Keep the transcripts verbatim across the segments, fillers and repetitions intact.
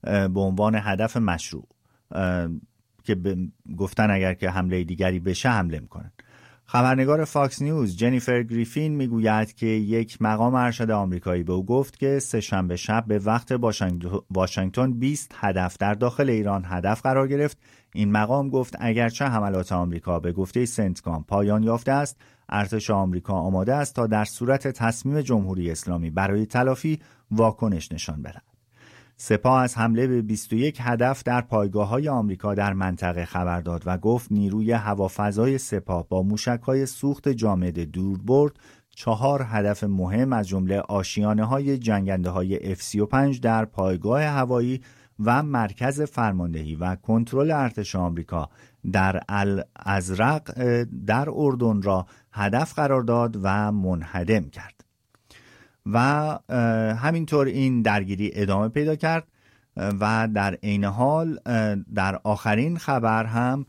به عنوان هدف مشروع که گفتن اگر که حمله دیگری بشه حمله میکنن. خبرنگار فاکس نیوز جنیفر گریفین میگوید که یک مقام ارشد آمریکایی به او گفت که سه‌شنبه شب به وقت واشنگتن بیست هدف در داخل ایران هدف قرار گرفت. این مقام گفت اگرچه حملات آمریکا به گفته سنتکام پایان یافته است، ارتش آمریکا آماده است تا در صورت تصمیم جمهوری اسلامی برای تلافی واکنش نشان بدهد. سپاه از حمله به بیست و یک هدف در پایگاه‌های آمریکا در منطقه خبر داد و گفت نیروی هوافضای سپاه با موشک‌های سوخت جامد دوربرد چهار هدف مهم از جمله آشیانه‌های جنگنده‌های اف سی و پنج در پایگاه هوایی و مرکز فرماندهی و کنترل ارتش آمریکا در الازرق در اردن را هدف قرار داد و منهدم کرد. و همینطور این درگیری ادامه پیدا کرد و در عین حال در آخرین خبر هم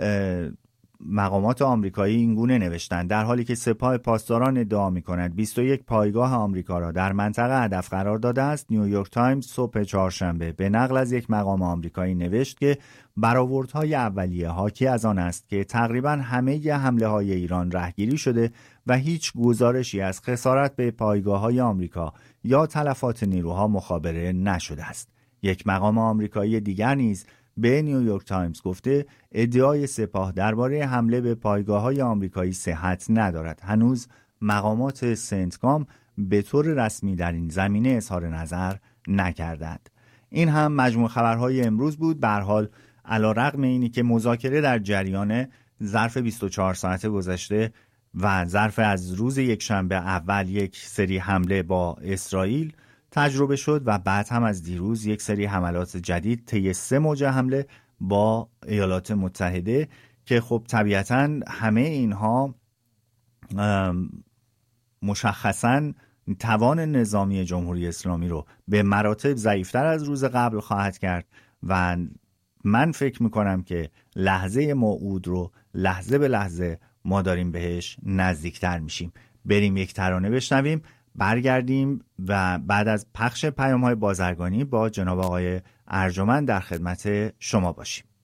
مقامات آمریکایی اینگونه نوشتند در حالی که سپاه پاسداران ادعا می‌کند بیست و یک پایگاه آمریکا را در منطقه هدف قرار داده است، نیویورک تایمز صبح چهارشنبه به نقل از یک مقام آمریکایی نوشت که برآوردهای اولیه حاکی از آن است که تقریباً همه حمله‌های ایران رهگیری شده و هیچ گزارشی از خسارت به پایگاه‌های آمریکا یا تلفات نیروها مخابره نشده است. یک مقام آمریکایی دیگر نیز به نیویورک تایمز گفته ادعای سپاه درباره حمله به پایگاه‌های آمریکایی صحت ندارد. هنوز مقامات سنتکام به طور رسمی در این زمینه اظهار نظر نکردند. این هم مجموع خبرهای امروز بود. به هر حال علی‌رغم اینی که مذاکره در جریان ظرف بیست و چهار ساعت گذشته و ظرف از روز یکشنبه اول یک سری حمله با اسرائیل تجربه شد و بعد هم از دیروز یک سری حملات جدید طی سه موجه حمله با ایالات متحده که خب طبیعتاً همه اینها مشخصاً توان نظامی جمهوری اسلامی رو به مراتب ضعیفتر از روز قبل خواهد کرد و من فکر میکنم که لحظه موعود رو لحظه به لحظه ما داریم بهش نزدیکتر میشیم. بریم یک ترانه بشنویم، برگردیم و بعد از پخش پیام‌های بازرگانی با جناب آقای ارجمند در خدمت شما باشیم.